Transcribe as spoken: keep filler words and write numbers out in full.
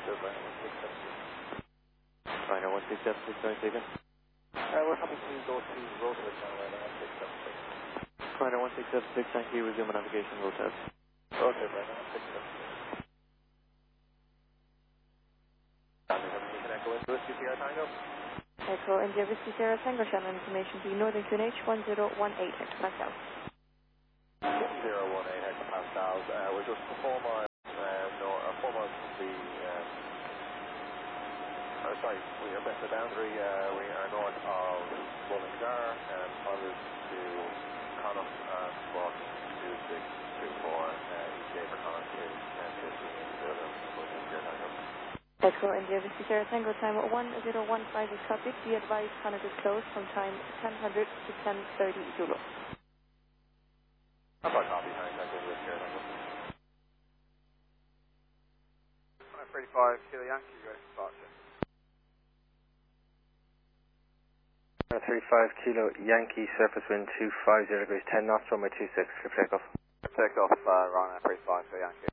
Roger, Rhino one six seven six. Rhino one six seven six, sorry, say again. Uh, we're happy to go to Roosevelt now, Rhino one six seven six. Rhino one six seven six, thank you, resume navigation, road test. Roger, Rhino one six seven six. Echo into Whiskey Sierra Tango. Echo India Whiskey Sierra Tango, channel information to Northern Q N H one zero one eight hectopascals. one zero one eight hectopascals. Uh, we're just four miles, uh, no, uh, four miles from the, um, uh, sorry, we are at the boundary, uh, we are north of Mullingar, and followed to Connacht and Squawk two six two four, uh, each day for Connacht to ten fifteen in the other, Whiskey Sierra Tango. Echo India Whiskey Sierra Tango, time one zero one five is copied. Be advised, Connacht is closed from time ten hundred to ten thirty Zulu. How about copy, thanks, that's it, Whiskey Sierra Tango. one thirty-five Kilo Yankee, you guys departure. one thirty-five Kilo Yankee, surface wind two five zero degrees, ten knots, runway two six, clear for takeoff. Take off, uh, Rhino thirty-five Kilo Yankee.